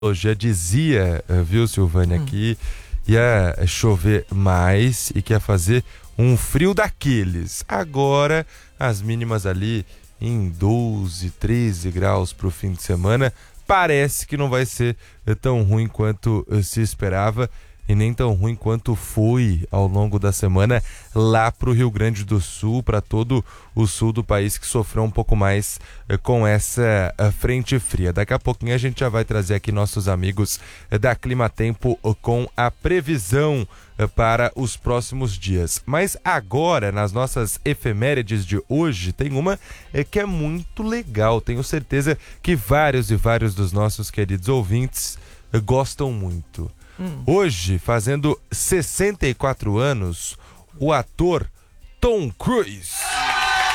Já dizia, viu, Silvânia, que ia chover mais e que ia fazer um frio daqueles. Agora, as mínimas ali em 12, 13 graus para o fim de semana, parece que não vai ser tão ruim quanto se esperava e nem tão ruim quanto foi ao longo da semana lá para o Rio Grande do Sul, para todo o sul do país que sofreu um pouco mais com essa frente fria. Daqui a pouquinho a gente já vai trazer aqui nossos amigos da Climatempo com a previsão para os próximos dias. Mas agora, nas nossas efemérides de hoje, tem uma que é muito legal. Tenho certeza que vários e vários dos nossos queridos ouvintes gostam muito. Hoje, fazendo 64 anos, o ator Tom Cruise.